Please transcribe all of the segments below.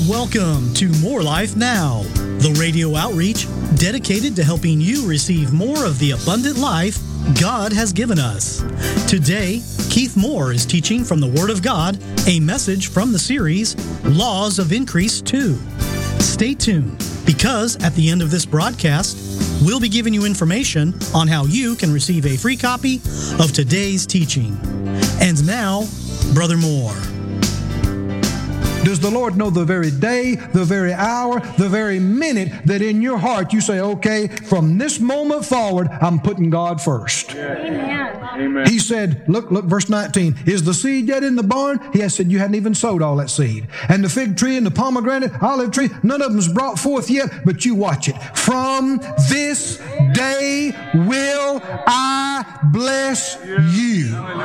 Welcome to More Life Now, the radio outreach dedicated to helping you receive more of the abundant life God has given us. Today, Keith Moore is teaching from the Word of God, a message from the series, Laws of Increase 2. Stay tuned, because at the end of this broadcast, we'll be giving you information on how you can receive a free copy of today's teaching. And now, Brother Moore. Does the Lord know the very day, the very hour, the very minute that in your heart you say, okay, from this moment forward, I'm putting God first? Amen. Amen. He said, look, verse 19, is the seed yet in the barn? He has said, you hadn't even sowed all that seed. And the fig tree and the pomegranate, olive tree, none of them's brought forth yet, but you watch it. From this day will I bless you.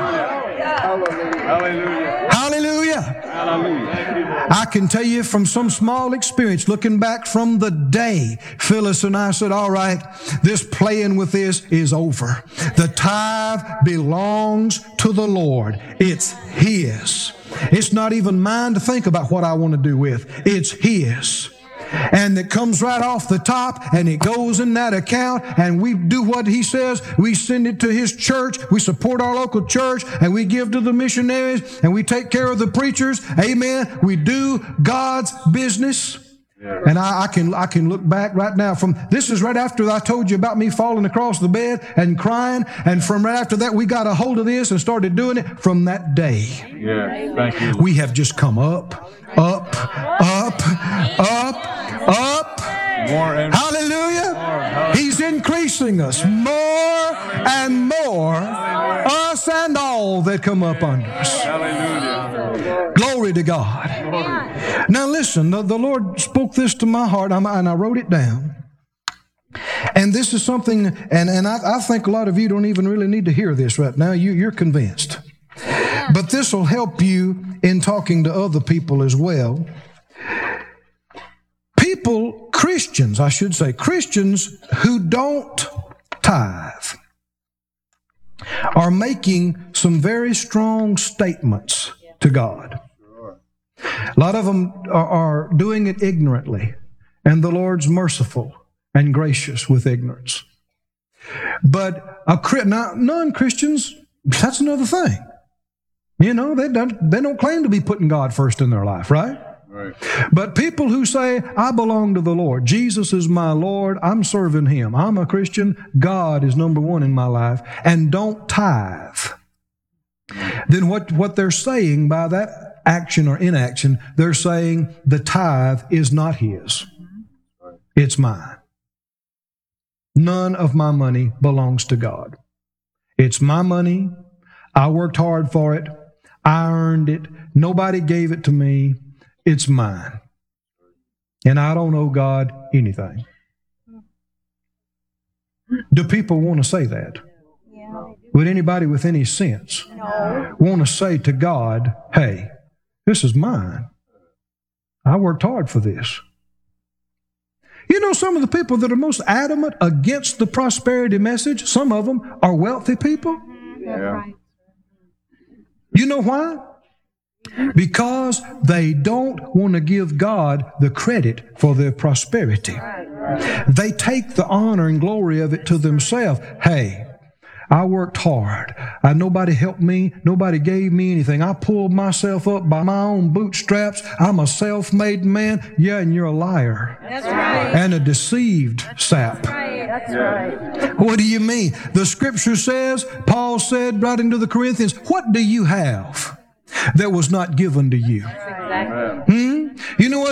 Hallelujah. Hallelujah. Hallelujah. I can tell you from some small experience, looking back from the day Phyllis and I said, all right, this playing with this is over. The tithe belongs to the Lord. It's His. It's not even mine to think about what I want to do with. It's His. And it comes right off the top and it goes in that account and we do what He says. We send it to His church. We support our local church and we give to the missionaries and we take care of the preachers. Amen. We do God's business. And I can look back right now from, this is right after I told you about me falling across the bed and crying. And from right after that, we got a hold of this and started doing it from that day. Yeah, thank you. We have just come up. More and Hallelujah. He's increasing us more and more, us and all that come up under us. hallelujah. Glory to God. Now listen, the Lord spoke this to my heart, and I wrote it down. And this is something, and I think a lot of you don't even really need to hear this right now. You're convinced. But this will help you in talking to other people as well. Christians who don't tithe are making some very strong statements to God. A lot of them are doing it ignorantly, and the Lord's merciful and gracious with ignorance. But non-Christians, that's another thing. You know, they don't claim to be putting God first in their life, right? Right. But people who say, I belong to the Lord, Jesus is my Lord, I'm serving Him, I'm a Christian, God is number one in my life, and don't tithe, then what they're saying by that action or inaction, they're saying the tithe is not His, it's mine. None of my money belongs to God. It's my money, I worked hard for it, I earned it, nobody gave it to me, it's mine. And I don't owe God anything. Do people want to say that? Yeah. Would anybody with any sense want to say to God, hey, this is mine. I worked hard for this. You know, some of the people that are most adamant against the prosperity message, some of them are wealthy people. Yeah. You know why? Because they don't want to give God the credit for their prosperity. They take the honor and glory of it to themselves. Hey, I worked hard. Nobody helped me. Nobody gave me anything. I pulled myself up by my own bootstraps. I'm a self-made man. Yeah, and you're a liar. That's right. And a deceived sap. That's right. What do you mean? The Scripture says, Paul said, writing to the Corinthians, what do you have that was not given to you? Exactly. You know what?